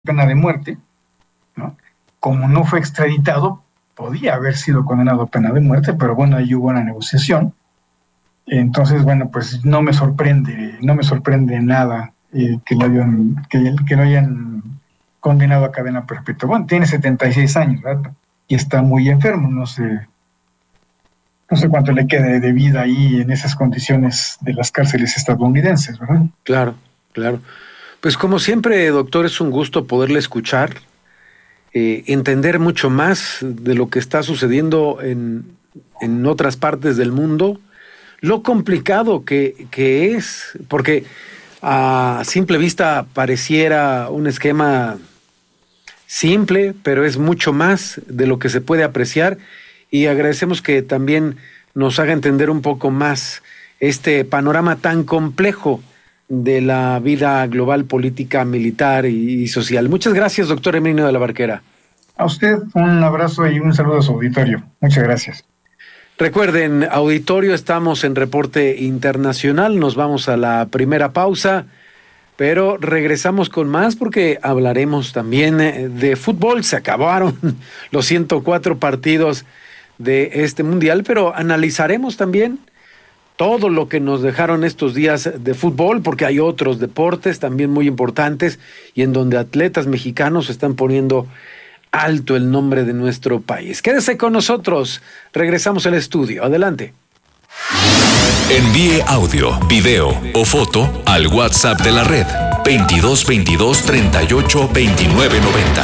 pena de muerte, ¿no? Como no fue extraditado, podía haber sido condenado a pena de muerte, pero bueno, ahí hubo una negociación. Entonces, bueno, pues no me sorprende nada que lo hayan condenado a cadena perpetua. Bueno, tiene 76 años, ¿verdad? Y está muy enfermo, no sé cuánto le quede de vida ahí en esas condiciones de las cárceles estadounidenses, ¿verdad? Claro. Pues como siempre, doctor, es un gusto poderle escuchar, entender mucho más de lo que está sucediendo en otras partes del mundo, lo complicado que es, porque a simple vista pareciera un esquema simple, pero es mucho más de lo que se puede apreciar, y agradecemos que también nos haga entender un poco más este panorama tan complejo de la vida global, política, militar y social. Muchas gracias, doctor Herminio de la Barquera. A usted un abrazo y un saludo a su auditorio. Muchas gracias. Recuerden, auditorio, estamos en Reporte Internacional, nos vamos a la primera pausa, pero regresamos con más porque hablaremos también de fútbol. Se acabaron los 104 partidos de este mundial, pero analizaremos también todo lo que nos dejaron estos días de fútbol, porque hay otros deportes también muy importantes y en donde atletas mexicanos están poniendo alto el nombre de nuestro país. Quédese con nosotros, regresamos al estudio. Adelante. Envíe audio, video o foto al WhatsApp de la red 2222 38 29 90.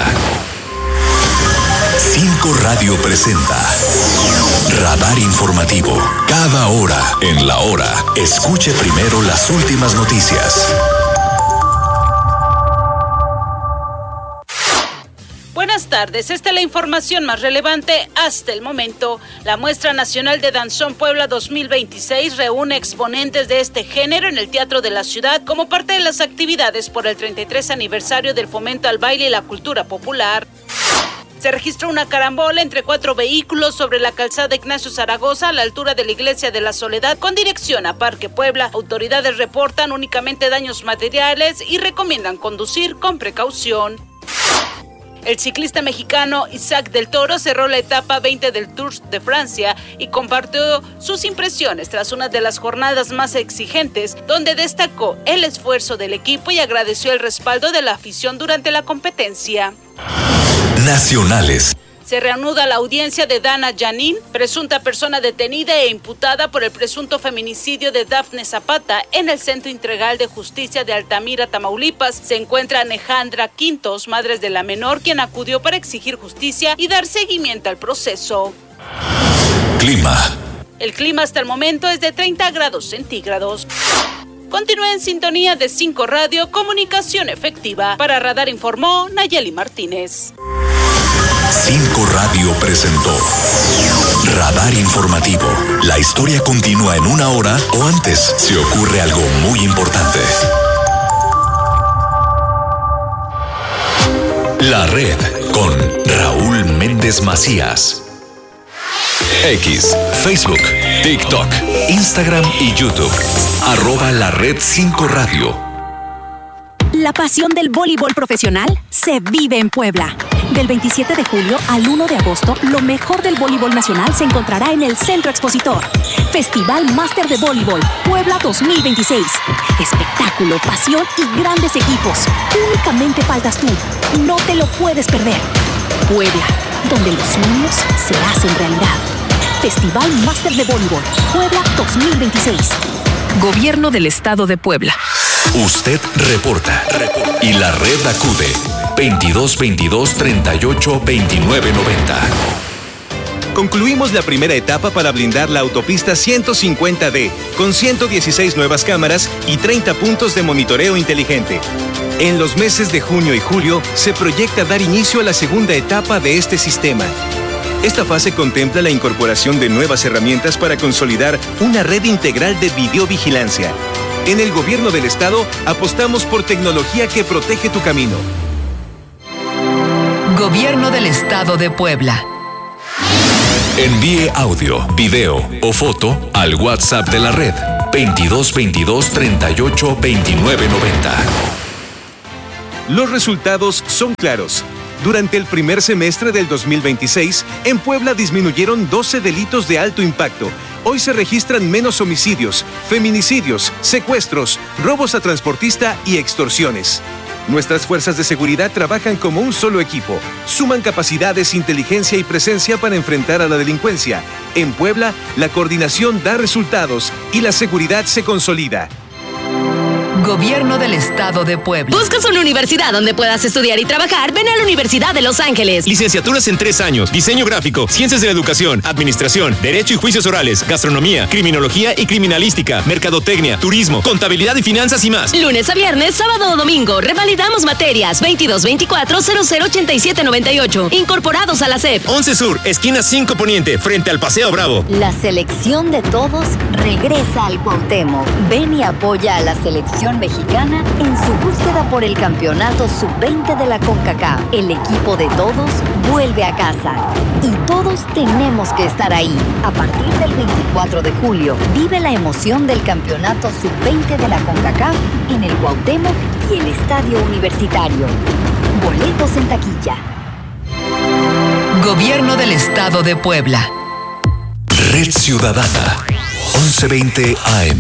5 Radio presenta Radar Informativo. Cada hora en la hora. Escuche primero las últimas noticias. Buenas tardes, esta es la información más relevante hasta el momento. La Muestra Nacional de Danzón Puebla 2026 reúne exponentes de este género en el Teatro de la Ciudad como parte de las actividades por el 33 aniversario del fomento al baile y la cultura popular. Se registró una carambola entre 4 vehículos sobre la calzada Ignacio Zaragoza a la altura de la Iglesia de la Soledad con dirección a Parque Puebla. Autoridades reportan únicamente daños materiales y recomiendan conducir con precaución. El ciclista mexicano Isaac del Toro cerró la etapa 20 del Tour de Francia y compartió sus impresiones tras una de las jornadas más exigentes, donde destacó el esfuerzo del equipo y agradeció el respaldo de la afición durante la competencia. Nacionales. Se reanuda la audiencia de Dana Janín, presunta persona detenida e imputada por el presunto feminicidio de Dafne Zapata en el Centro Integral de Justicia de Altamira, Tamaulipas. Se encuentra Alejandra Quintos, madre de la menor, quien acudió para exigir justicia y dar seguimiento al proceso. Clima. El clima hasta el momento es de 30 grados centígrados. Continúe en sintonía de 5 Radio, comunicación efectiva. Para Radar informó Nayeli Martínez. 5 Radio presentó Radar Informativo. La historia continúa en 1 hora o antes si ocurre algo muy importante. La Red con Raúl Méndez Macías. X, Facebook, TikTok, Instagram y YouTube. @La Red 5 Radio. La pasión del voleibol profesional se vive en Puebla. Del 27 de julio al 1 de agosto, lo mejor del voleibol nacional se encontrará en el Centro Expositor. Festival Máster de Voleibol Puebla 2026. Espectáculo, pasión y grandes equipos. Únicamente faltas tú. No te lo puedes perder. Puebla, donde los sueños se hacen realidad. Festival Máster de Voleibol Puebla 2026. Gobierno del Estado de Puebla. Usted reporta y la red acude 2222 38 29 90. Concluimos la primera etapa para blindar la autopista 150D con 116 nuevas cámaras y 30 puntos de monitoreo inteligente. En los meses de junio y julio se proyecta dar inicio a la segunda etapa de este sistema. Esta fase contempla la incorporación de nuevas herramientas para consolidar una red integral de videovigilancia. En el Gobierno del Estado apostamos por tecnología que protege tu camino. Gobierno del Estado de Puebla. Envíe audio, video o foto al WhatsApp de la red 2222 38 29 90. Los resultados son claros. Durante el primer semestre del 2026, en Puebla disminuyeron 12 delitos de alto impacto. Hoy se registran menos homicidios, feminicidios, secuestros, robos a transportista y extorsiones. Nuestras fuerzas de seguridad trabajan como un solo equipo. Suman capacidades, inteligencia y presencia para enfrentar a la delincuencia. En Puebla, la coordinación da resultados y la seguridad se consolida. Gobierno del Estado de Puebla. ¿Buscas una universidad donde puedas estudiar y trabajar? Ven a la Universidad de Los Ángeles. Licenciaturas en 3 años, diseño gráfico, ciencias de la educación, administración, derecho y juicios orales, gastronomía, criminología y criminalística, mercadotecnia, turismo, contabilidad y finanzas y más. Lunes a viernes, sábado o domingo, revalidamos materias 2224-008798, incorporados a la SEP. 11 Sur, esquina 5 Poniente, frente al Paseo Bravo. La selección de todos regresa al Cuauhtémoc. Ven y apoya a la selección mexicana en su búsqueda por el campeonato sub-20 de la CONCACAF. El equipo de todos vuelve a casa y todos tenemos que estar ahí. A partir del 24 de julio, vive la emoción del campeonato sub-20 de la CONCACAF en el Cuauhtémoc y el Estadio Universitario. Boletos en taquilla. Gobierno del Estado de Puebla. Red Ciudadana, 1120 AM.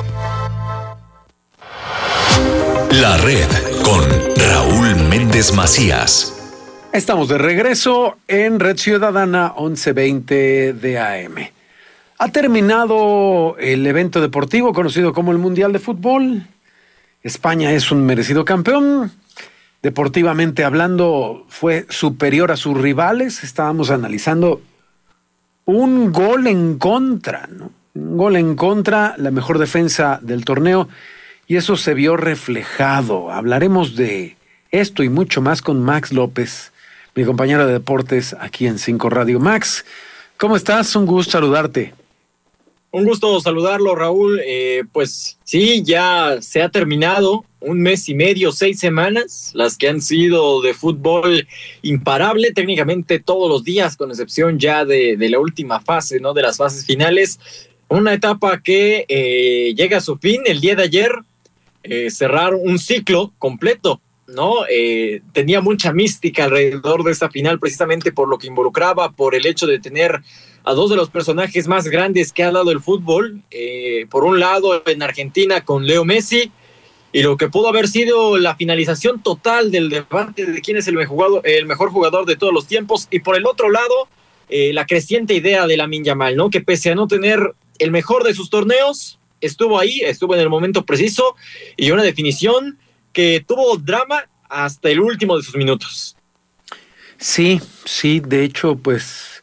La Red con Raúl Méndez Macías. Estamos de regreso en Red Ciudadana 1120 de AM. Ha terminado el evento deportivo conocido como el Mundial de Fútbol. España es un merecido campeón. Deportivamente hablando, fue superior a sus rivales. Estábamos analizando un gol en contra, ¿no? Un gol en contra, la mejor defensa del torneo. Y eso se vio reflejado. Hablaremos de esto y mucho más con Max López, mi compañero de deportes aquí en 5 Radio. Max, ¿cómo estás? Un gusto saludarte. Un gusto saludarlo, Raúl. Pues sí, ya se ha terminado 1 mes y medio, 6 semanas, las que han sido de fútbol imparable, técnicamente todos los días, con excepción ya de la última fase, ¿no? De las fases finales. Una etapa que llega a su fin el día de ayer. Cerrar un ciclo completo, ¿no? Tenía mucha mística alrededor de esta final, precisamente por lo que involucraba, por el hecho de tener a 2 de los personajes más grandes que ha dado el fútbol, por un lado en Argentina con Leo Messi, y lo que pudo haber sido la finalización total del debate de quién es el mejor jugador de todos los tiempos, y por el otro lado, la creciente idea de Lamine Yamal, ¿no? Que pese a no tener el mejor de sus torneos, estuvo ahí, estuvo en el momento preciso, y una definición que tuvo drama hasta el último de sus minutos. Sí, de hecho, pues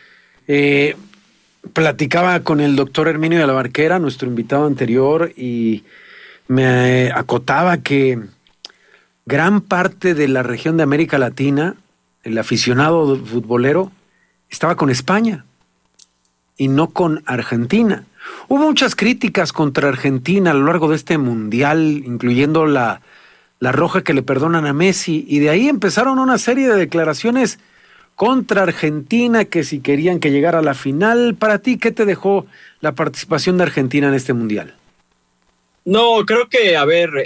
platicaba con el doctor Herminio de la Barquera, nuestro invitado anterior, y me acotaba que gran parte de la región de América Latina, el aficionado futbolero, estaba con España y no con Argentina. Hubo muchas críticas contra Argentina a lo largo de este mundial, incluyendo la roja que le perdonan a Messi, y de ahí empezaron una serie de declaraciones contra Argentina, que si querían que llegara a la final. Para ti, ¿qué te dejó la participación de Argentina en este mundial? No, creo que,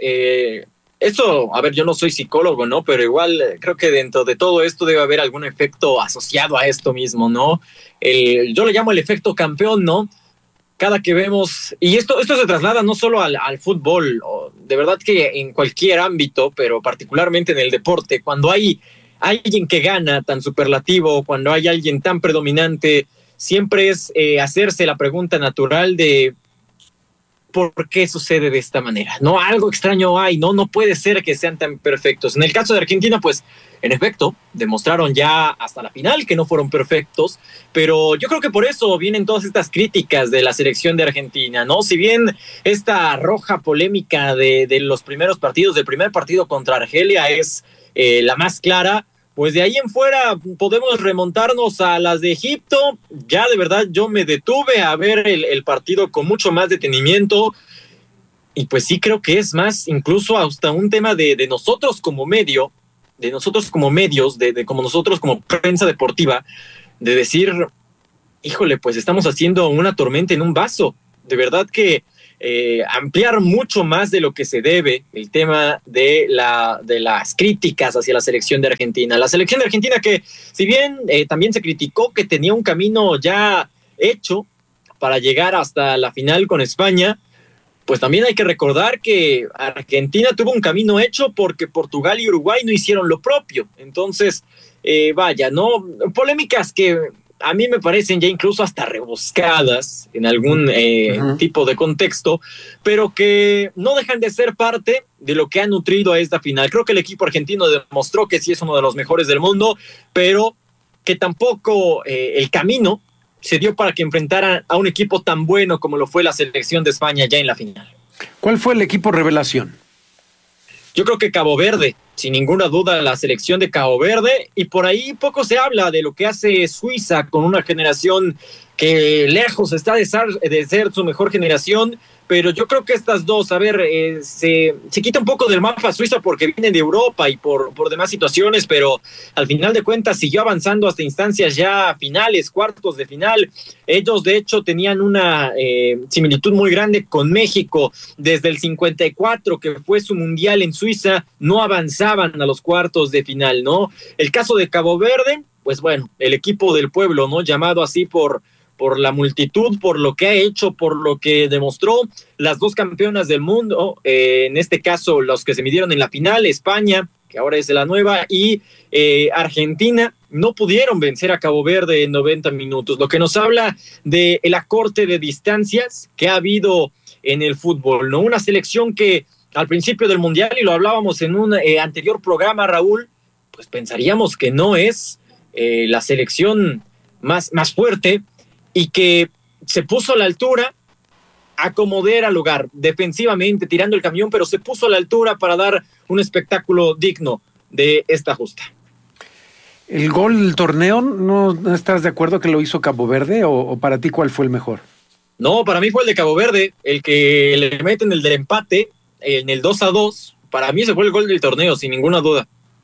yo no soy psicólogo, ¿no? Pero igual creo que dentro de todo esto debe haber algún efecto asociado a esto mismo, ¿no? Yo le llamo el efecto campeón, ¿no? Cada que vemos, y esto se traslada no solo al fútbol, de verdad que en cualquier ámbito, pero particularmente en el deporte, cuando hay alguien que gana tan superlativo, cuando hay alguien tan predominante, siempre es hacerse la pregunta natural de ¿por qué sucede de esta manera? No, algo extraño hay, no puede ser que sean tan perfectos. En el caso de Argentina, pues, en efecto, demostraron ya hasta la final que no fueron perfectos, pero yo creo que por eso vienen todas estas críticas de la selección de Argentina, ¿no? Si bien esta roja polémica de los primeros partidos, del primer partido contra Argelia es la más clara, pues de ahí en fuera podemos remontarnos a las de Egipto. Ya de verdad yo me detuve a ver el partido con mucho más detenimiento, y pues sí creo que es más incluso hasta un tema de nosotros como medio, de nosotros como medios, de como nosotros como prensa deportiva, de decir, híjole, pues estamos haciendo una tormenta en un vaso. De verdad que ampliar mucho más de lo que se debe el tema de las críticas hacia la selección de Argentina. La selección de Argentina que, si bien también se criticó que tenía un camino ya hecho para llegar hasta la final con España, pues también hay que recordar que Argentina tuvo un camino hecho porque Portugal y Uruguay no hicieron lo propio. Entonces, polémicas que a mí me parecen ya incluso hasta rebuscadas en algún tipo de contexto, pero que no dejan de ser parte de lo que ha nutrido a esta final. Creo que el equipo argentino demostró que sí es uno de los mejores del mundo, pero que tampoco el camino se dio para que enfrentaran a un equipo tan bueno como lo fue la selección de España ya en la final. ¿Cuál fue el equipo revelación? Yo creo que Cabo Verde, sin ninguna duda, la selección de Cabo Verde, y por ahí poco se habla de lo que hace Suiza con una generación que lejos está de ser su mejor generación, pero yo creo que estas dos, se quita un poco del mapa Suiza porque vienen de Europa y por demás situaciones, pero al final de cuentas siguió avanzando hasta instancias ya finales, cuartos de final. Ellos de hecho tenían una similitud muy grande con México. Desde el 54, que fue su mundial en Suiza, no avanzaban a los cuartos de final, ¿no? El caso de Cabo Verde, pues bueno, el equipo del pueblo, ¿no? Llamado así por la multitud, por lo que ha hecho, por lo que demostró. Las dos campeonas del mundo, en este caso los que se midieron en la final, España, que ahora es la nueva, y Argentina, no pudieron vencer a Cabo Verde en 90 minutos, lo que nos habla de el acorte de distancias que ha habido en el fútbol, ¿no? Una selección que al principio del Mundial, y lo hablábamos en un anterior programa, Raúl, pues pensaríamos que no es la selección más fuerte, y que se puso a la altura a como era lugar, defensivamente, tirando el camión, pero se puso a la altura para dar un espectáculo digno de esta justa. ¿El gol del torneo, no estás de acuerdo que lo hizo Cabo Verde, o para ti cuál fue el mejor? No, para mí fue el de Cabo Verde, el que le meten el del empate, en el 2-2, para mí ese fue el gol del torneo, sin ninguna duda.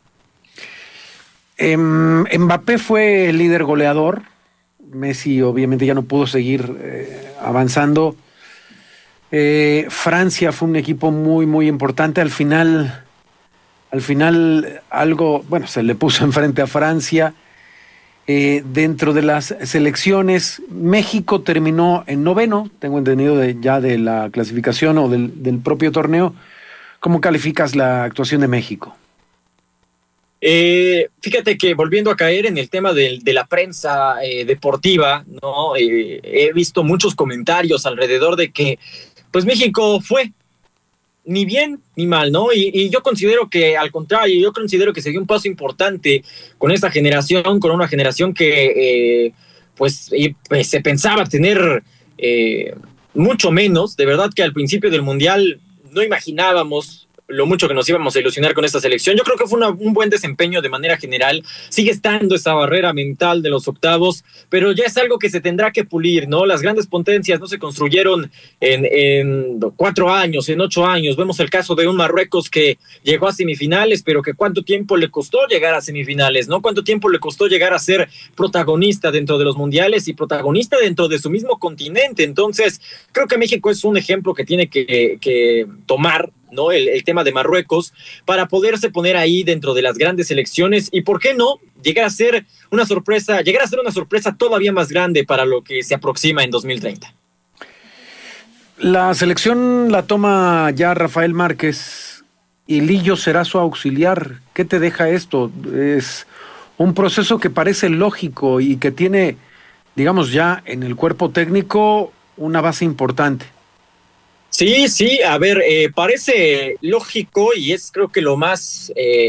Mbappé fue el líder goleador. Messi obviamente ya no pudo seguir avanzando. Francia fue un equipo muy, muy importante. Al final algo, bueno, se le puso enfrente a Francia. Dentro de las selecciones, México terminó en 9º, tengo entendido ya de la clasificación o del propio torneo. ¿Cómo calificas la actuación de México? Fíjate que volviendo a caer en el tema de la prensa deportiva, ¿no? He visto muchos comentarios alrededor de que pues México fue ni bien ni mal, ¿no? Y yo considero que al contrario, yo considero que se dio un paso importante con esta generación, con una generación que se pensaba tener mucho menos. De verdad que al principio del Mundial no imaginábamos lo mucho que nos íbamos a ilusionar con esta selección. Yo creo que fue un buen desempeño de manera general. Sigue estando esa barrera mental de los octavos, pero ya es algo que se tendrá que pulir, ¿no? Las grandes potencias no se construyeron en 4 años, en 8 años. Vemos el caso de un Marruecos que llegó a semifinales, pero que cuánto tiempo le costó llegar a semifinales, ¿no? Cuánto tiempo le costó llegar a ser protagonista dentro de los mundiales y protagonista dentro de su mismo continente. Entonces, creo que México es un ejemplo que tiene que tomar, ¿no? El tema de Marruecos para poderse poner ahí dentro de las grandes selecciones y por qué no llegar a ser una sorpresa todavía más grande para lo que se aproxima en 2030. La selección la toma ya Rafael Márquez y Lillo será su auxiliar. ¿Qué te deja esto? Es un proceso que parece lógico y que tiene, digamos, ya en el cuerpo técnico una base importante. Sí, parece lógico y es creo que lo más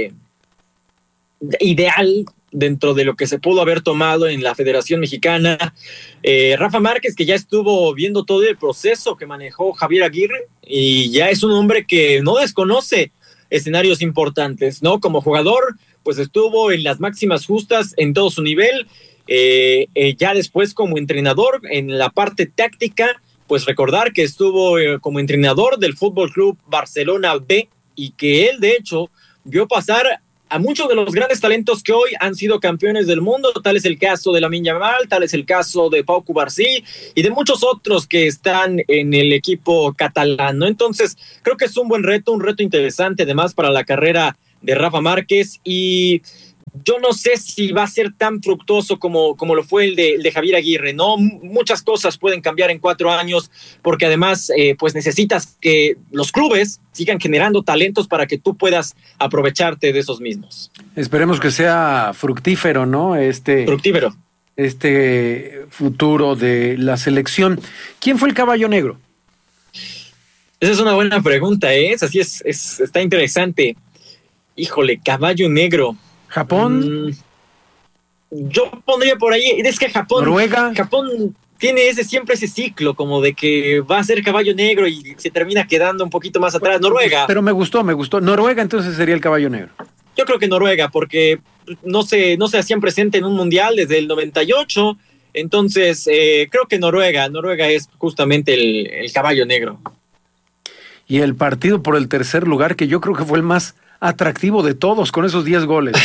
ideal dentro de lo que se pudo haber tomado en la Federación Mexicana. Rafa Márquez, que ya estuvo viendo todo el proceso que manejó Javier Aguirre y ya es un hombre que no desconoce escenarios importantes, ¿no? Como jugador, pues estuvo en las máximas justas en todo su nivel. Ya después como entrenador en la parte táctica, pues recordar que estuvo como entrenador del Fútbol Club Barcelona B y que él de hecho vio pasar a muchos de los grandes talentos que hoy han sido campeones del mundo. Tal es el caso de Lamine Yamal, tal es el caso de Pau Cubarsí y de muchos otros que están en el equipo catalán, ¿no? Entonces, creo que es un buen reto, un reto interesante además para la carrera de Rafa Márquez, y yo no sé si va a ser tan fructuoso como lo fue el de Javier Aguirre, ¿no? Muchas cosas pueden cambiar en 4 años, porque además pues necesitas que los clubes sigan generando talentos para que tú puedas aprovecharte de esos mismos. Esperemos que sea fructífero, ¿no? Fructífero. Este futuro de la selección. ¿Quién fue el caballo negro? Esa es una buena pregunta, ¿eh? Así está interesante. Híjole, caballo negro. ¿Japón? Yo pondría por ahí, es que ¿Noruega? Japón tiene siempre ese ciclo como de que va a ser caballo negro y se termina quedando un poquito más atrás. Noruega. Pero me gustó. Noruega entonces sería el caballo negro. Yo creo que Noruega, porque no se hacían presente en un mundial desde el 98, entonces creo que Noruega es justamente el caballo negro. Y el partido por el tercer lugar, que yo creo que fue el más atractivo de todos, con esos 10 goles.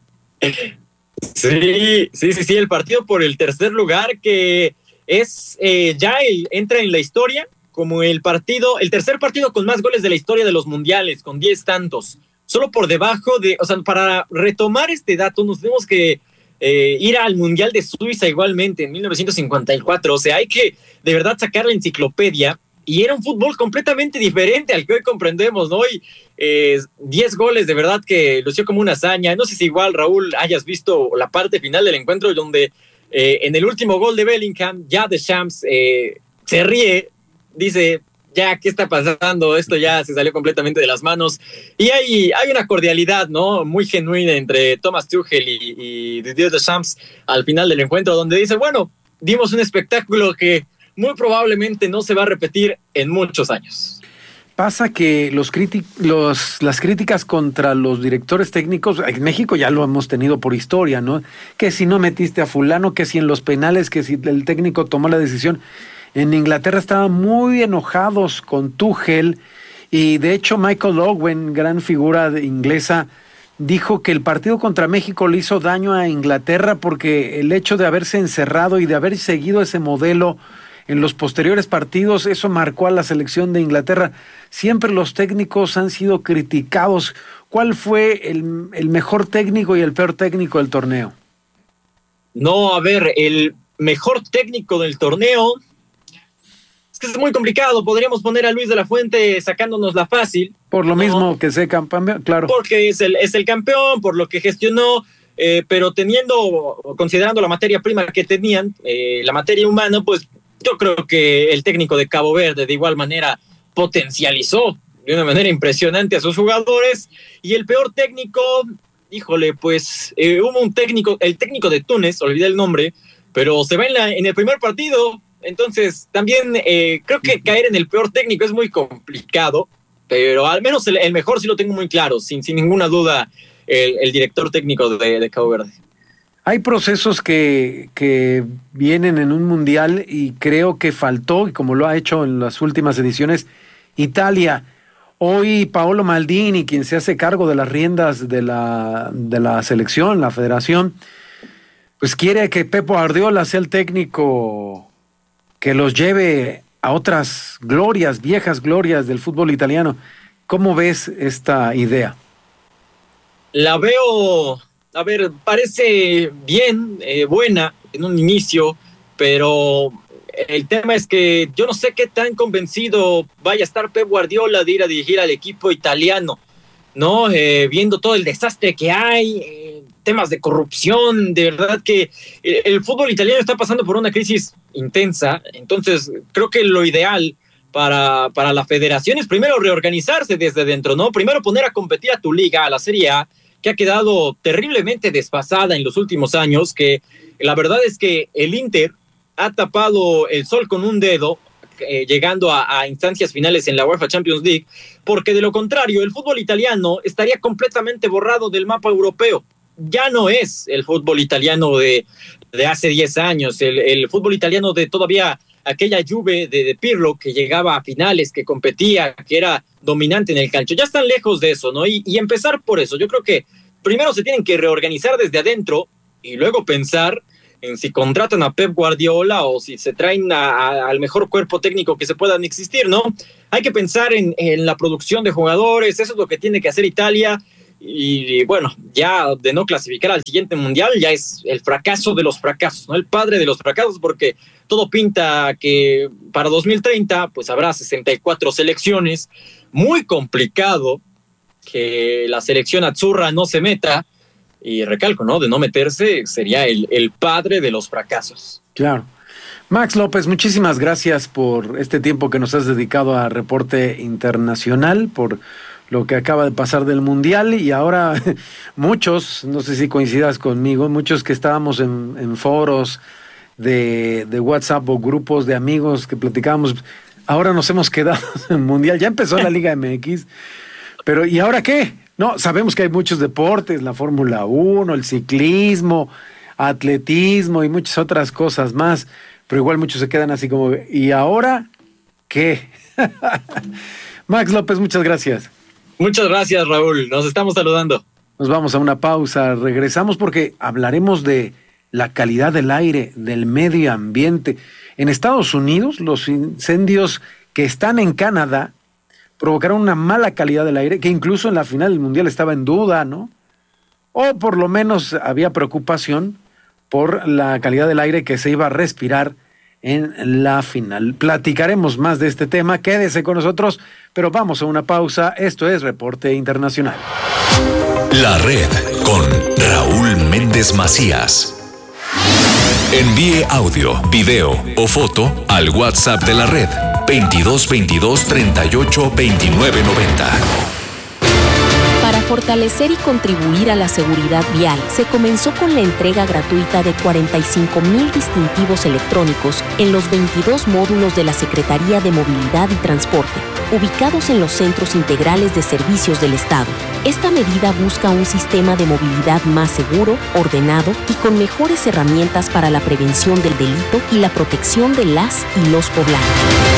Sí, el partido por el tercer lugar, que es entra en la historia como el tercer partido con más goles de la historia de los mundiales, con 10 tantos, solo por debajo para retomar este dato nos tenemos que ir al Mundial de Suiza igualmente en 1954, o sea, hay que de verdad sacar la enciclopedia. Y era un fútbol completamente diferente al que hoy comprendemos, ¿no? Y 10 goles, de verdad que lució como una hazaña. No sé si igual, Raúl, hayas visto la parte final del encuentro donde en el último gol de Bellingham, ya Deschamps se ríe, dice, ya, ¿qué está pasando? Esto ya se salió completamente de las manos. Y hay una cordialidad, ¿no? Muy genuina entre Thomas Tuchel y Didier Deschamps al final del encuentro, donde dice, bueno, dimos un espectáculo que muy probablemente no se va a repetir en muchos años. Pasa que las críticas contra los directores técnicos, en México ya lo hemos tenido por historia, ¿no? Que si no metiste a fulano, que si en los penales, que si el técnico tomó la decisión. En Inglaterra estaban muy enojados con Tuchel, y de hecho Michael Owen, gran figura inglesa, dijo que el partido contra México le hizo daño a Inglaterra porque el hecho de haberse encerrado y de haber seguido ese modelo en los posteriores partidos, eso marcó a la selección de Inglaterra. Siempre los técnicos han sido criticados. ¿Cuál fue el mejor técnico y el peor técnico del torneo? No, a ver, el mejor técnico del torneo es que es muy complicado. Podríamos poner a Luis de la Fuente sacándonos la fácil. Por lo mismo que sea campeón, claro. Porque es el campeón, por lo que gestionó, pero considerando la materia prima que tenían, la materia humana, pues yo creo que el técnico de Cabo Verde de igual manera potencializó de una manera impresionante a sus jugadores. Y el peor técnico, híjole, pues hubo el técnico de Túnez, olvidé el nombre, pero se va en el primer partido. Entonces también creo que caer en el peor técnico es muy complicado, pero al menos el mejor sí lo tengo muy claro, sin ninguna duda, el director técnico de Cabo Verde. Hay procesos que vienen en un mundial y creo que faltó, y como lo ha hecho en las últimas ediciones, Italia. Hoy Paolo Maldini, quien se hace cargo de las riendas de la selección, la federación, pues quiere que Pep Guardiola sea el técnico que los lleve a otras glorias, viejas glorias del fútbol italiano. ¿Cómo ves esta idea? La veo... A ver, parece bien, buena en un inicio, pero el tema es que yo no sé qué tan convencido vaya a estar Pep Guardiola de ir a dirigir al equipo italiano, ¿no? Viendo todo el desastre que hay, temas de corrupción, de verdad que el fútbol italiano está pasando por una crisis intensa. Entonces creo que lo ideal para la federación es primero reorganizarse desde dentro, ¿no? Primero poner a competir a tu liga, a la Serie A, que ha quedado terriblemente desfasada en los últimos años, que la verdad es que el Inter ha tapado el sol con un dedo, llegando a instancias finales en la UEFA Champions League, porque de lo contrario, el fútbol italiano estaría completamente borrado del mapa europeo. Ya no es el fútbol italiano de hace 10 años, el fútbol italiano de todavía aquella Juve de Pirlo, que llegaba a finales, que competía, que era dominante en el calcio. Ya están lejos de eso, ¿no? Y empezar por eso. Yo creo que primero se tienen que reorganizar desde adentro y luego pensar en si contratan a Pep Guardiola o si se traen al mejor cuerpo técnico que se puedan existir, ¿no? Hay que pensar en la producción de jugadores, eso es lo que tiene que hacer Italia, y bueno, ya de no clasificar al siguiente mundial ya es el fracaso de los fracasos, ¿no? El padre de los fracasos, porque todo pinta que para 2030 pues habrá 64 selecciones, muy complicado que la selección azzurra no se meta. Y recalco, ¿no? De no meterse sería el padre de los fracasos. Claro. Max López, muchísimas gracias por este tiempo que nos has dedicado a Reporte Internacional, por lo que acaba de pasar del Mundial, y ahora muchos, no sé si coincidas conmigo, muchos que estábamos en foros de WhatsApp o grupos de amigos que platicábamos, ahora nos hemos quedado en Mundial, ya empezó la Liga MX, pero ¿y ahora qué? No, sabemos que hay muchos deportes, la Fórmula 1, el ciclismo, atletismo y muchas otras cosas más, pero igual muchos se quedan así como, ¿y ahora qué? Max López, muchas gracias. Muchas gracias, Raúl, nos estamos saludando. Nos vamos a una pausa, regresamos porque hablaremos de la calidad del aire, del medio ambiente. En Estados Unidos, los incendios que están en Canadá provocaron una mala calidad del aire, que incluso en la final del Mundial estaba en duda, ¿no? O por lo menos había preocupación por la calidad del aire que se iba a respirar en la final. Platicaremos más de este tema, quédese con nosotros, pero vamos a una pausa. Esto es Reporte Internacional. La Red con Raúl Méndez Macías. Envíe audio, video o foto al WhatsApp de la Red 22 22 38 29 90. Para fortalecer y contribuir a la seguridad vial, se comenzó con la entrega gratuita de 45,000 distintivos electrónicos en los 22 módulos de la Secretaría de Movilidad y Transporte, ubicados en los centros integrales de servicios del Estado. Esta medida busca un sistema de movilidad más seguro, ordenado y con mejores herramientas para la prevención del delito y la protección de las y los poblanos.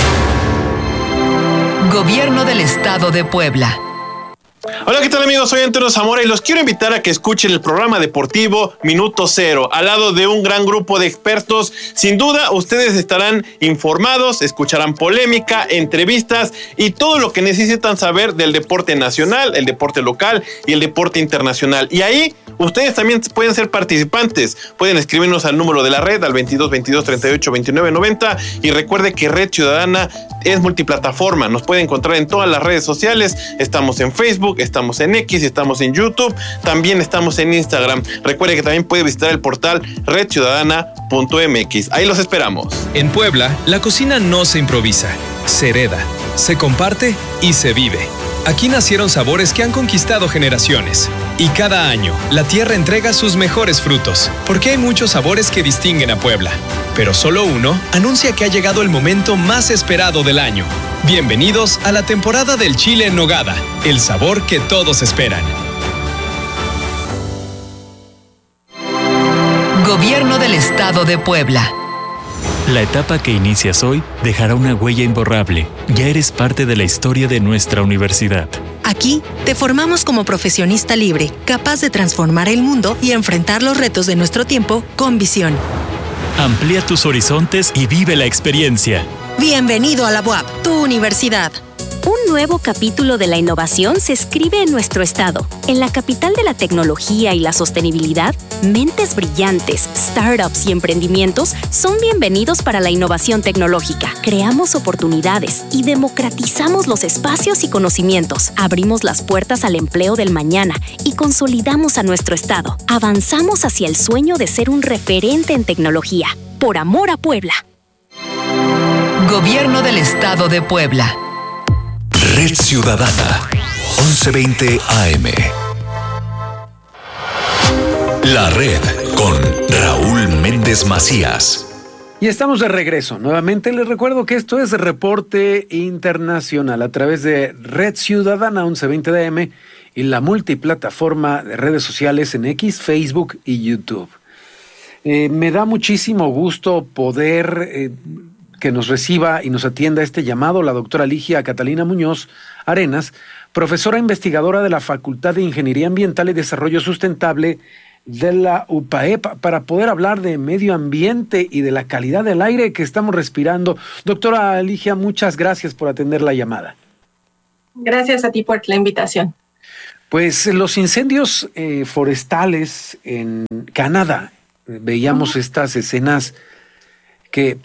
Gobierno del Estado de Puebla. Hola, ¿qué tal, amigos? Soy Antonio Zamora y los quiero invitar a que escuchen el programa deportivo Minuto Cero, al lado de un gran grupo de expertos. Sin duda, ustedes estarán informados, escucharán polémica, entrevistas y todo lo que necesitan saber del deporte nacional, el deporte local y el deporte internacional. Y ahí ustedes también pueden ser participantes. Pueden escribirnos al número de la red, al 22 22 38 29 90. Y recuerde que Red Ciudadana es multiplataforma. Nos puede encontrar en todas las redes sociales. Estamos en Facebook, estamos en X, estamos en YouTube, también estamos en Instagram. Recuerde que también puede visitar el portal redciudadana.mx. Ahí los esperamos. En Puebla, la cocina no se improvisa, se hereda, se comparte y se vive. Aquí nacieron sabores que han conquistado generaciones. Y cada año, la tierra entrega sus mejores frutos, porque hay muchos sabores que distinguen a Puebla. Pero solo uno anuncia que ha llegado el momento más esperado del año. Bienvenidos a la temporada del chile en nogada, el sabor que todos esperan. Gobierno del Estado de Puebla. La etapa que inicias hoy dejará una huella imborrable. Ya eres parte de la historia de nuestra universidad. Aquí te formamos como profesionista libre, capaz de transformar el mundo y enfrentar los retos de nuestro tiempo con visión. Amplía tus horizontes y vive la experiencia. Bienvenido a la UAP, tu universidad. Un nuevo capítulo de la innovación se escribe en nuestro estado. En la capital de la tecnología y la sostenibilidad, mentes brillantes, startups y emprendimientos son bienvenidos para la innovación tecnológica. Creamos oportunidades y democratizamos los espacios y conocimientos. Abrimos las puertas al empleo del mañana y consolidamos a nuestro estado. Avanzamos hacia el sueño de ser un referente en tecnología. Por amor a Puebla. Gobierno del Estado de Puebla. Red Ciudadana, 1120 AM. La Red con Raúl Méndez Macías. Y estamos de regreso. Nuevamente les recuerdo que esto es Reporte Internacional a través de Red Ciudadana 1120 AM y la multiplataforma de redes sociales en X, Facebook y YouTube. Me da muchísimo gusto poder que nos reciba y nos atienda este llamado la doctora Ligia Catalina Muñoz Arenas profesora investigadora de la Facultad de Ingeniería Ambiental y Desarrollo Sustentable de la UPAEP, para poder hablar de medio ambiente y de la calidad del aire que estamos respirando. Doctora Ligia, muchas gracias por atender la llamada. Gracias a ti por la invitación. Pues los incendios forestales en Canadá, veíamos estas escenas que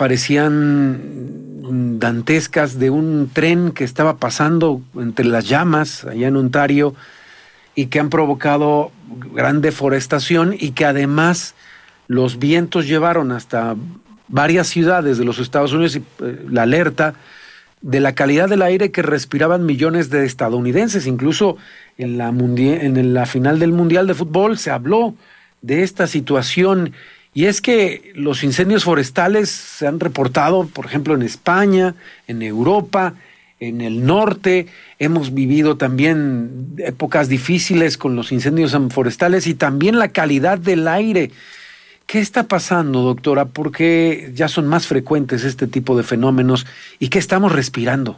parecían dantescas de un tren que estaba pasando entre las llamas allá en Ontario y que han provocado gran deforestación y que además los vientos llevaron hasta varias ciudades de los Estados Unidos y la alerta de la calidad del aire que respiraban millones de estadounidenses. Incluso en la final del Mundial de Fútbol se habló de esta situación, y es que los incendios forestales se han reportado, por ejemplo, en España, en Europa, en el norte. Hemos vivido también épocas difíciles con los incendios forestales y también la calidad del aire. ¿Qué está pasando, doctora? ¿Por qué ya son más frecuentes este tipo de fenómenos y qué estamos respirando?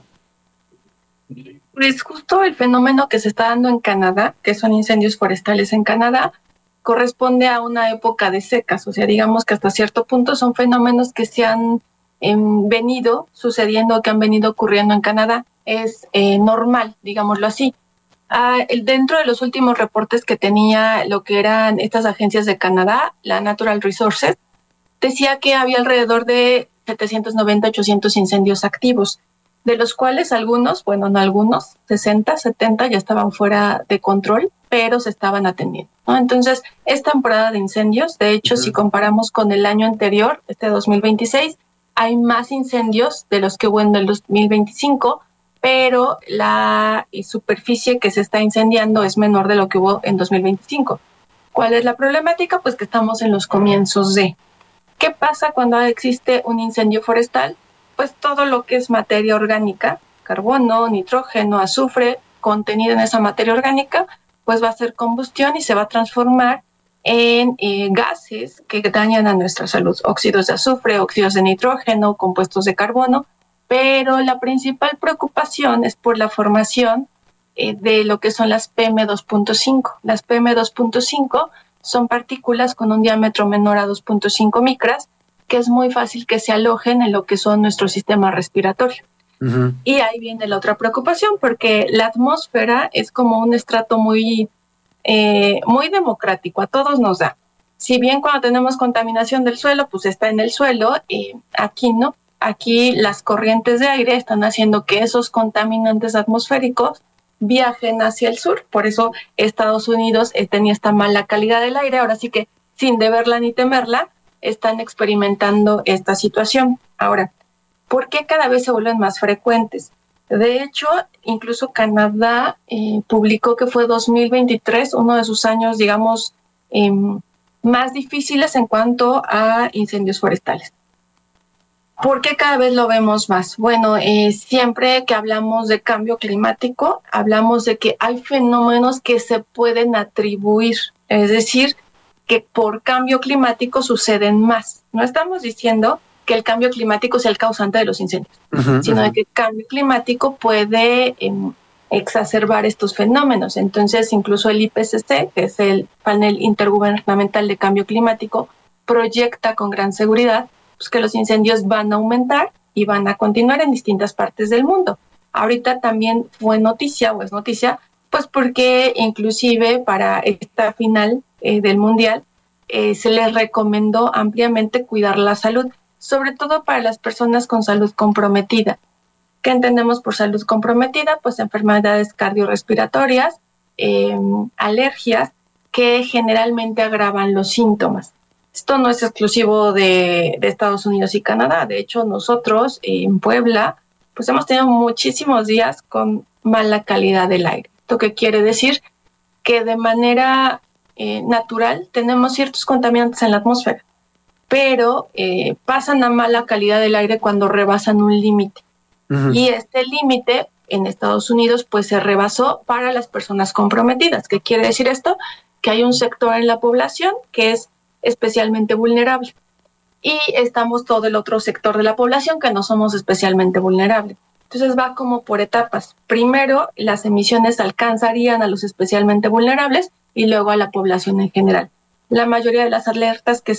Pues justo el fenómeno que se está dando en Canadá, que son incendios forestales en Canadá, corresponde a una época de secas. O sea, digamos que hasta cierto punto son fenómenos que se han venido sucediendo, que han venido ocurriendo en Canadá. Es normal, digámoslo así. Dentro de los últimos reportes que tenía lo que eran estas agencias de Canadá, la Natural Resources, decía que había alrededor de 790, 800 incendios activos, de los cuales algunos, bueno, no algunos, 60, 70 ya estaban fuera de control, pero se estaban atendiendo, ¿no? Entonces, es temporada de incendios. De hecho, si comparamos con el año anterior, 2026, hay más incendios de los que hubo en el 2025, pero la superficie que se está incendiando es menor de lo que hubo en 2025. ¿Cuál es la problemática? Pues que estamos en los comienzos de. ¿Qué pasa cuando existe un incendio forestal? Pues todo lo que es materia orgánica, carbono, nitrógeno, azufre, contenido en esa materia orgánica, pues va a hacer combustión y se va a transformar en gases que dañan a nuestra salud. Óxidos de azufre, óxidos de nitrógeno, compuestos de carbono. Pero la principal preocupación es por la formación de lo que son las PM2.5. Las PM2.5 son partículas con un diámetro menor a 2.5 micras, que es muy fácil que se alojen en lo que son nuestro sistema respiratorio. Uh-huh. Y ahí viene la otra preocupación, porque la atmósfera es como un estrato muy democrático, a todos nos da. Si bien cuando tenemos contaminación del suelo, pues está en el suelo, aquí no. Aquí las corrientes de aire están haciendo que esos contaminantes atmosféricos viajen hacia el sur. Por eso Estados Unidos tenía esta mala calidad del aire. Ahora sí que, sin deberla ni temerla, están experimentando esta situación. Ahora, ¿por qué cada vez se vuelven más frecuentes? De hecho, incluso Canadá publicó que fue 2023 uno de sus años, digamos, más difíciles en cuanto a incendios forestales. ¿Por qué cada vez lo vemos más? Bueno, siempre que hablamos de cambio climático, hablamos de que hay fenómenos que se pueden atribuir, es decir, que por cambio climático suceden más. No estamos diciendo que el cambio climático sea el causante de los incendios, sino de que el cambio climático puede exacerbar estos fenómenos. Entonces, incluso el IPCC, que es el Panel Intergubernamental de Cambio Climático, proyecta con gran seguridad pues, que los incendios van a aumentar y van a continuar en distintas partes del mundo. Ahorita también es noticia, pues porque inclusive para esta final del Mundial se les recomendó ampliamente cuidar la salud, sobre todo para las personas con salud comprometida. ¿Qué entendemos por salud comprometida? Pues enfermedades cardiorrespiratorias, alergias que generalmente agravan los síntomas. Esto no es exclusivo de Estados Unidos y Canadá. De hecho, nosotros en Puebla pues hemos tenido muchísimos días con mala calidad del aire. ¿Esto qué quiere decir? Que de manera natural tenemos ciertos contaminantes en la atmósfera, pero pasan a mala calidad del aire cuando rebasan un límite. Uh-huh. Y este límite en Estados Unidos pues se rebasó para las personas comprometidas. ¿Qué quiere decir esto? Que hay un sector en la población que es especialmente vulnerable y estamos todo el otro sector de la población que no somos especialmente vulnerables. Entonces va como por etapas. Primero, las emisiones alcanzarían a los especialmente vulnerables y luego a la población en general. La mayoría de las alertas que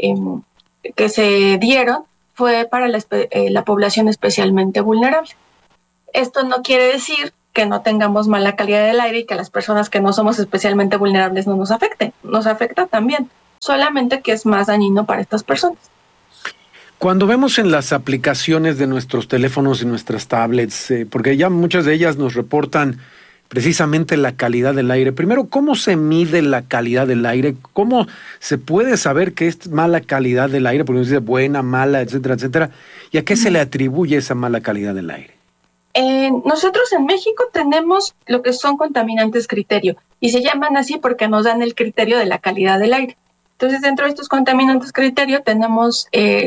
se dieron fue para la población especialmente vulnerable. Esto no quiere decir que no tengamos mala calidad del aire y que las personas que no somos especialmente vulnerables no nos afecten. Nos afecta también, solamente que es más dañino para estas personas. Cuando vemos en las aplicaciones de nuestros teléfonos y nuestras tablets, porque ya muchas de ellas nos reportan precisamente la calidad del aire. Primero, ¿cómo se mide la calidad del aire? ¿Cómo se puede saber que es mala calidad del aire? Porque nos dice buena, mala, etcétera, etcétera. ¿Y a qué se le atribuye esa mala calidad del aire? Nosotros en México tenemos lo que son contaminantes criterio y se llaman así porque nos dan el criterio de la calidad del aire. Entonces, dentro de estos contaminantes criterio tenemos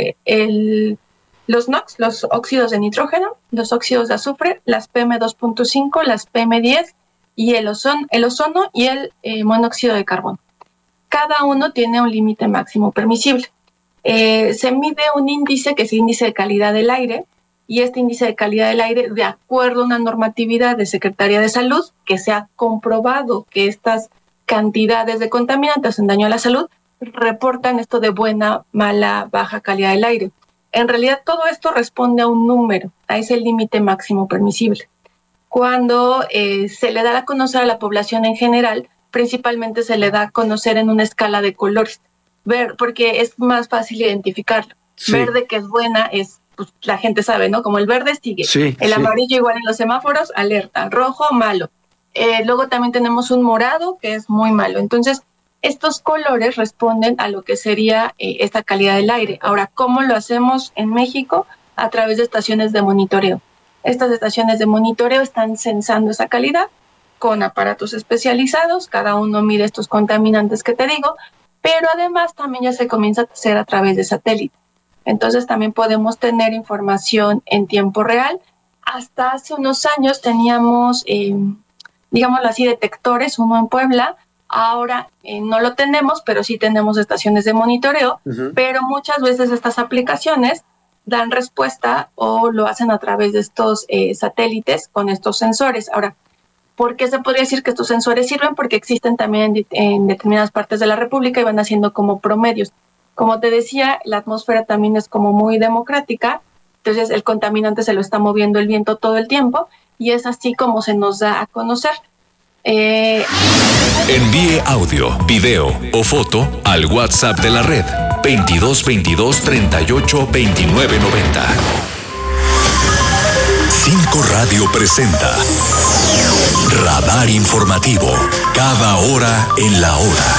los NOx, los óxidos de nitrógeno, los óxidos de azufre, las PM2.5, las PM10 y el ozono y el monóxido de carbono. Cada uno tiene un límite máximo permisible. Se mide un índice que es el índice de calidad del aire, y este índice de calidad del aire, de acuerdo a una normatividad de Secretaría de Salud, que se ha comprobado que estas cantidades de contaminantes hacen daño a la salud, reportan esto de buena, mala, baja calidad del aire. En realidad todo esto responde a un número, a ese límite máximo permisible. Cuando se le da a conocer a la población en general, principalmente se le da a conocer en una escala de colores, porque es más fácil identificarlo. Sí. Verde, que es buena, pues la gente sabe, ¿no? Como el verde sigue. Sí, el amarillo igual en los semáforos, alerta. Rojo, malo. Luego también tenemos un morado, que es muy malo. Entonces, estos colores responden a lo que sería esta calidad del aire. Ahora, ¿cómo lo hacemos en México? A través de estaciones de monitoreo. Estas estaciones de monitoreo están censando esa calidad con aparatos especializados. Cada uno mide estos contaminantes que te digo, pero además también ya se comienza a hacer a través de satélite. Entonces también podemos tener información en tiempo real. Hasta hace unos años teníamos, digámoslo así, detectores, uno en Puebla. Ahora no lo tenemos, pero sí tenemos estaciones de monitoreo, pero muchas veces estas aplicaciones dan respuesta o lo hacen a través de estos satélites con estos sensores. Ahora, ¿por qué se podría decir que estos sensores sirven? Porque existen también en determinadas partes de la República y van haciendo como promedios. Como te decía, la atmósfera también es como muy democrática, entonces el contaminante se lo está moviendo el viento todo el tiempo y es así como se nos da a conocer. Envíe audio, video o foto al WhatsApp de la red 2222 38 29 90. 5 Radio presenta Radar Informativo, cada hora en la hora.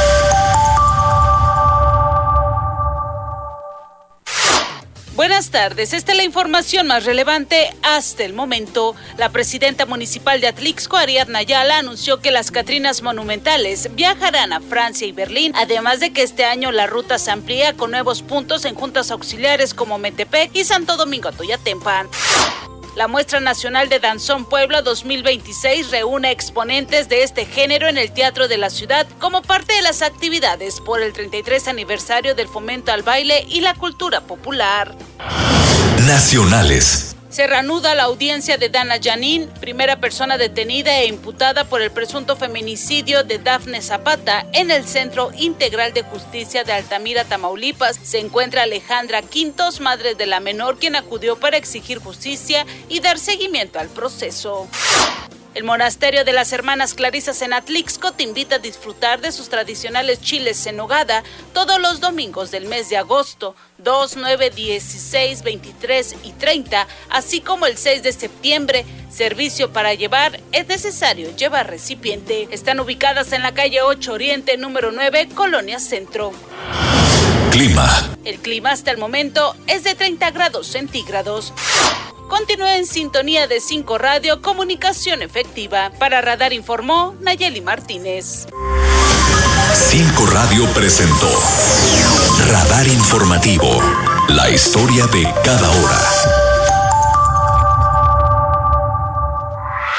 Buenas tardes, esta es la información más relevante hasta el momento. La presidenta municipal de Atlixco, Ariadna Ayala, anunció que las Catrinas Monumentales viajarán a Francia y Berlín, además de que este año la ruta se amplía con nuevos puntos en juntas auxiliares como Metepec y Santo Domingo Toyatempan. La Muestra Nacional de Danzón Puebla 2026 reúne exponentes de este género en el Teatro de la Ciudad como parte de las actividades por el 33 aniversario del fomento al baile y la cultura popular. Nacionales. Se reanuda la audiencia de Dana Yanin, primera persona detenida e imputada por el presunto feminicidio de Dafne Zapata en el Centro Integral de Justicia de Altamira, Tamaulipas. Se encuentra Alejandra Quintos, madre de la menor, quien acudió para exigir justicia y dar seguimiento al proceso. El monasterio de las Hermanas Clarisas en Atlixco te invita a disfrutar de sus tradicionales chiles en nogada todos los domingos del mes de agosto, 2, 9, 16, 23 y 30, así como el 6 de septiembre. Servicio para llevar, es necesario llevar recipiente. Están ubicadas en la calle 8 Oriente, número 9, Colonia Centro. Clima. El clima hasta el momento es de 30 grados centígrados. Continúa en sintonía de 5 Radio, comunicación efectiva. Para Radar informó Nayeli Martínez. 5 Radio presentó Radar Informativo, la historia de cada hora.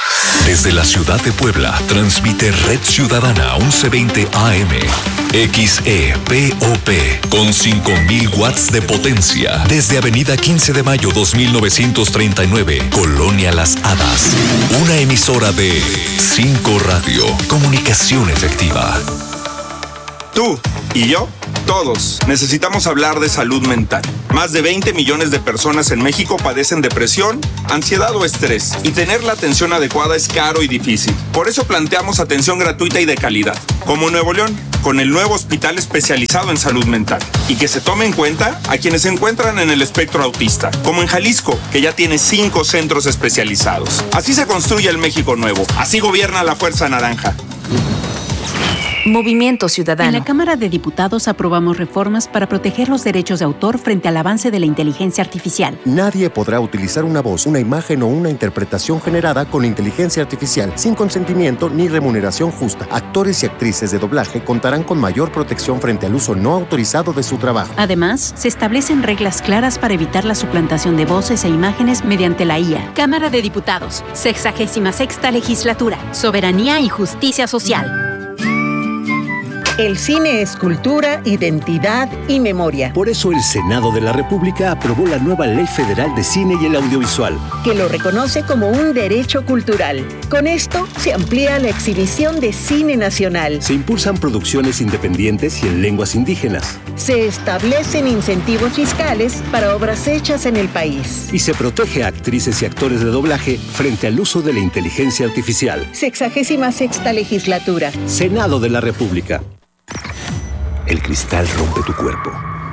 Desde la ciudad de Puebla, transmite Red Ciudadana 1120 AM. XEPOP con 5,000 watts de potencia. Desde Avenida 15 de Mayo 2939, Colonia Las Hadas. Una emisora de 5 Radio. Comunicación efectiva. Tú y yo, todos, necesitamos hablar de salud mental. Más de 20 millones de personas en México padecen depresión, ansiedad o estrés, y tener la atención adecuada es caro y difícil. Por eso planteamos atención gratuita y de calidad, como Nuevo León, con el nuevo hospital especializado en salud mental, y que se tome en cuenta a quienes se encuentran en el espectro autista, como en Jalisco, que ya tiene 5 centros especializados. Así se construye el México nuevo, así gobierna la Fuerza Naranja. Movimiento Ciudadano. En la Cámara de Diputados aprobamos reformas para proteger los derechos de autor frente al avance de la inteligencia artificial. Nadie podrá utilizar una voz, una imagen o una interpretación generada con inteligencia artificial sin consentimiento ni remuneración justa. Actores y actrices de doblaje contarán con mayor protección frente al uso no autorizado de su trabajo. Además, se establecen reglas claras para evitar la suplantación de voces e imágenes mediante la IA. Cámara de Diputados, 66ª Legislatura. Soberanía y Justicia Social. El cine es cultura, identidad y memoria. Por eso el Senado de la República aprobó la nueva Ley Federal de Cine y el Audiovisual, que lo reconoce como un derecho cultural. Con esto se amplía la exhibición de cine nacional. Se impulsan producciones independientes y en lenguas indígenas. Se establecen incentivos fiscales para obras hechas en el país. Y se protege a actrices y actores de doblaje frente al uso de la inteligencia artificial. 66ª Legislatura. Senado de la República. El cristal rompe tu cuerpo,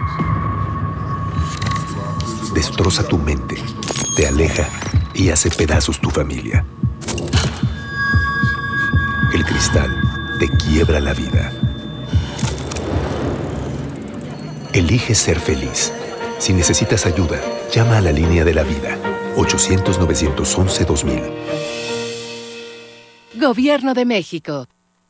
destroza tu mente, te aleja y hace pedazos tu familia. El cristal te quiebra la vida. Elige ser feliz. Si necesitas ayuda, llama a la línea de la vida, 800-911-2000. Gobierno de México.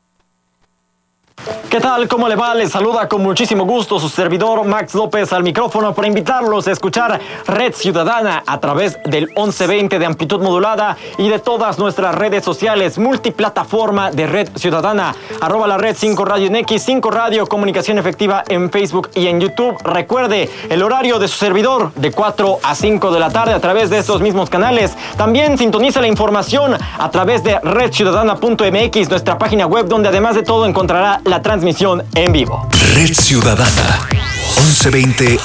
¿Qué tal? ¿Cómo le va? Les saluda con muchísimo gusto su servidor Max López al micrófono para invitarlos a escuchar Red Ciudadana a través del 1120 de amplitud modulada y de todas nuestras redes sociales, multiplataforma de Red Ciudadana, @ la Red 5 Radio en X, 5 Radio Comunicación Efectiva en Facebook y en YouTube. Recuerde el horario de su servidor de 4 a 5 de la tarde a través de estos mismos canales. También sintoniza la información a través de redciudadana.mx, nuestra página web, donde además de todo encontrará la transmisión en vivo. Red Ciudadana, 1120